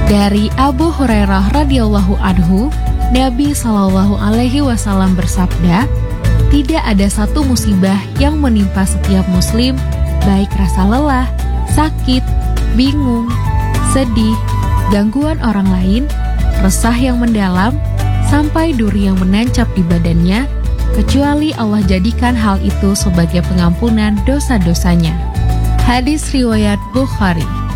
Dari Abu Hurairah radhiyallahu anhu, Nabi Shallallahu alaihi wasallam bersabda, "Tidak ada satu musibah yang menimpa setiap muslim, baik rasa lelah, sakit, bingung, sedih, gangguan orang lain, resah yang mendalam, sampai duri yang menancap di badannya, kecuali Allah jadikan hal itu sebagai pengampunan dosa-dosanya." Hadis riwayat Bukhari.